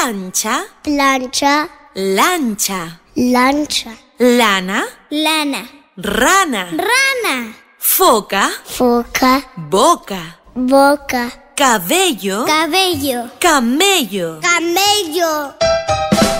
plancha, plancha, lancha, lancha, lana, lana, rana, rana, foca, foca, boca, boca, cabello, cabello, camello. camello.